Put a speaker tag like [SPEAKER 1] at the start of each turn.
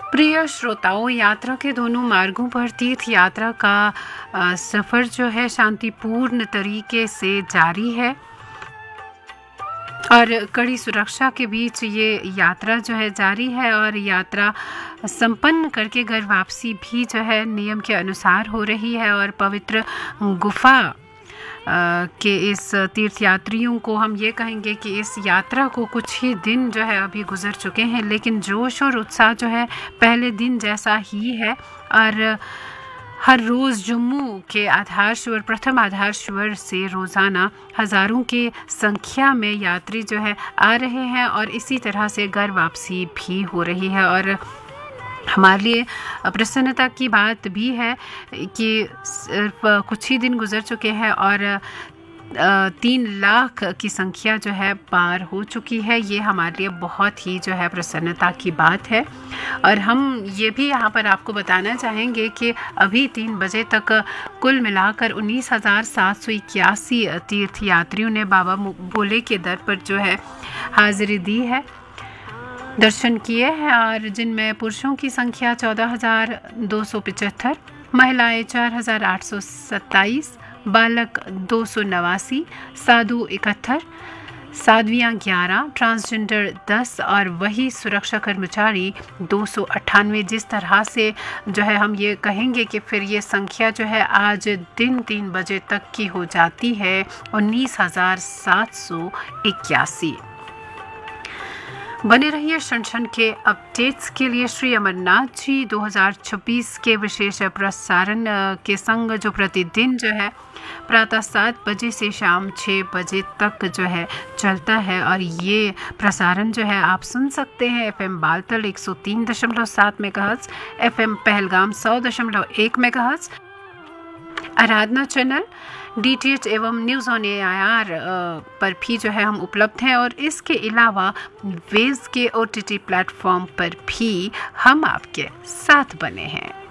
[SPEAKER 1] प्रिय श्रोताओं, यात्रा के दोनों मार्गों पर तीर्थ यात्रा का सफ़र जो है शांतिपूर्ण तरीके से जारी है और कड़ी सुरक्षा के बीच ये यात्रा जो है जारी है और यात्रा संपन्न करके घर वापसी भी जो है नियम के अनुसार हो रही है। और पवित्र गुफा के इस तीर्थयात्रियों को हम ये कहेंगे कि इस यात्रा को कुछ ही दिन जो है अभी गुजर चुके हैं, लेकिन जोश और उत्साह जो है पहले दिन जैसा ही है। और हर रोज़ जम्मू के आधार शिविर, प्रथम आधार शिविर से रोज़ाना हज़ारों की संख्या में यात्री जो है आ रहे हैं और इसी तरह से घर वापसी भी हो रही है। और हमारे लिए प्रसन्नता की बात भी है कि सिर्फ कुछ ही दिन गुजर चुके हैं और 3 लाख की संख्या जो है पार हो चुकी है। ये हमारे लिए बहुत ही जो है प्रसन्नता की बात है। और हम ये भी यहाँ पर आपको बताना चाहेंगे कि अभी 3 बजे तक कुल मिलाकर 19,781 तीर्थयात्रियों ने बाबा भोले के दर पर जो है हाजिरी दी है, दर्शन किए हैं। और जिनमें पुरुषों की संख्या 14,275, महिलाएं 4,827, बालक 289, साधु 71, साध्वियाँ 11, ट्रांसजेंडर 10 और वही सुरक्षा कर्मचारी 298। जिस तरह से जो है हम ये कहेंगे कि फिर ये संख्या जो है आज दिन 3 बजे तक की हो जाती है 19,781। बने रहिए क्षण के अपडेट्स के लिए श्री अमरनाथ जी 2026 के विशेष प्रसारण के संग जो प्रतिदिन जो है प्रातः 7 बजे से शाम 6 बजे तक जो है चलता है। और ये प्रसारण जो है आप सुन सकते हैं FM Baltal 103.7 megahertz, FM Pahalgam 100.1 megahertz, आराधना चैनल, DTH एवं न्यूज़ ऑन AIR पर भी जो है हम उपलब्ध हैं। और इसके अलावा वेज के OTT प्लेटफॉर्म पर भी हम आपके साथ बने हैं।